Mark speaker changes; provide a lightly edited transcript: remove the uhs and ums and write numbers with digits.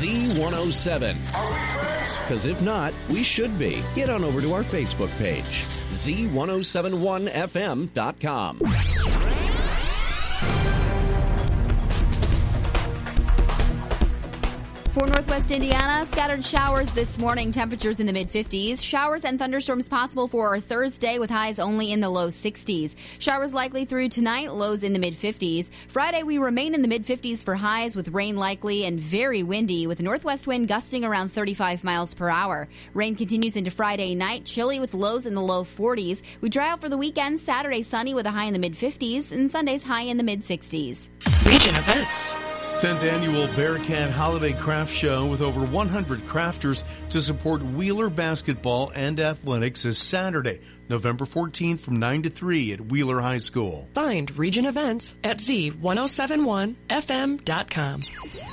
Speaker 1: Z107.
Speaker 2: Are we friends?
Speaker 1: Because if not, we should be. Get on over to our Facebook page, Z1071FM.com.
Speaker 3: For Northwest Indiana, scattered showers this morning, temperatures in the mid-50s. Showers and thunderstorms possible for Thursday with highs only in the low 60s. Showers likely through tonight, lows in the mid-50s. Friday, we remain in the mid-50s for highs with rain likely and very windy with a northwest wind gusting around 35 miles per hour. Rain continues into Friday night, chilly with lows in the low 40s. We dry out for the weekend, Saturday sunny with a high in the mid-50s and Sunday's high in the mid-60s.
Speaker 4: Region events.
Speaker 5: 10th Annual Bearcat Holiday Craft Show with over 100 crafters to support Wheeler basketball and athletics is Saturday, November 14th from 9 to 3 at Wheeler High School.
Speaker 4: Find Region events at Z1071FM.com.